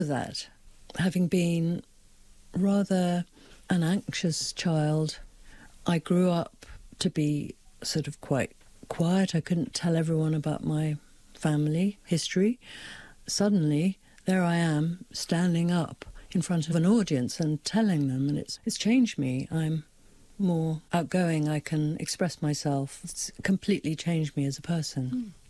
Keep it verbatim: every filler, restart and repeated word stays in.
that, having been rather an anxious child, I grew up to be sort of quite quiet. I couldn't tell everyone about my family history. Suddenly, there I am, standing up in front of an audience and telling them, and it's it's changed me. I'm more outgoing. I can express myself. It's completely changed me as a person. Mm.